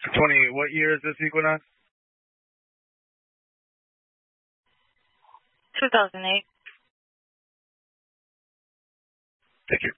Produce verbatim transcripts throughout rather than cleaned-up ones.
twenty, what year is this Equinox? two thousand eight. Thank you.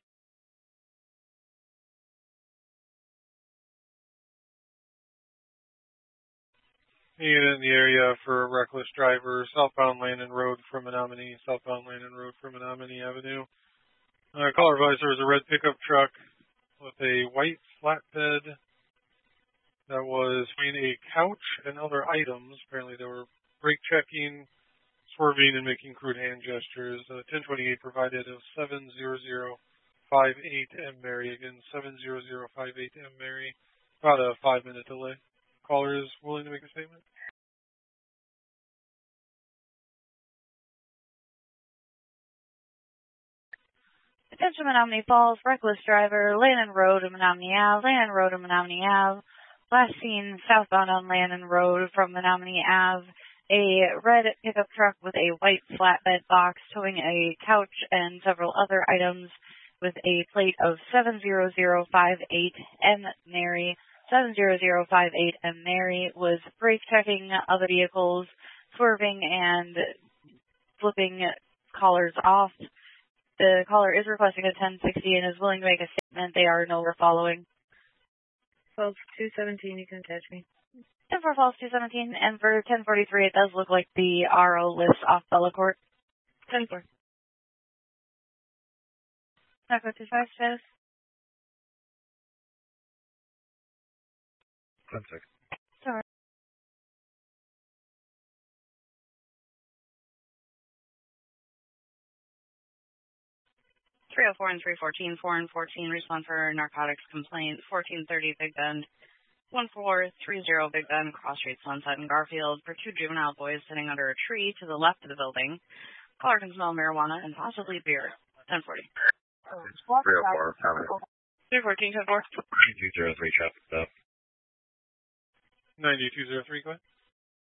Unit in the area for a reckless driver, southbound Landon Road from Menominee, southbound Landon Road from Menominee Avenue. Uh, caller advisor is a red pickup truck with a white flatbed that was between a couch and other items. Apparently they were brake checking, swerving, and making crude hand gestures. Uh, ten twenty-eight provided of seven zero zero five eight M Mary. Again, seven zero zero five eight M Mary. About a five minute delay. Caller is willing to make a statement. Attention Menominee Falls, reckless driver, Landon Road to Menominee Ave, Landon Road to Menominee Ave. Last seen southbound on Landon Road from Menominee Ave. A red pickup truck with a white flatbed box towing a couch and several other items with a plate of seven zero zero five eight M Mary. seven zero zero five eight M Mary was brake checking other vehicles, swerving and flipping callers off. The caller is requesting a ten sixty and is willing to make a statement. They are no longer following. twelve two seventeen, you can attach me. ten four Falls two seventeen, and for ten forty-three, it does look like the R O lifts off Bella Court. ten four. Echo two five status. One second. Sorry. three oh four and three fourteen, four and fourteen, respond for narcotics complaint, fourteen thirty Big Bend, one four three zero Big Bend, Cross Street, Sunset, and Garfield, for two juvenile boys sitting under a tree to the left of the building. Caller can smell marijuana and possibly beer. ten forty. three oh four, comment. three fourteen, ten four. two zero three traffic stop. ninety-two oh three, go ahead.